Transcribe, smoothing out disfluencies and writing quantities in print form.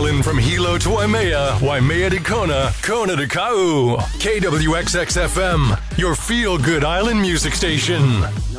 island from Hilo to Waimea, Waimea to Kona, Kona to Kau. KWXX-FM, your feel-good island music station.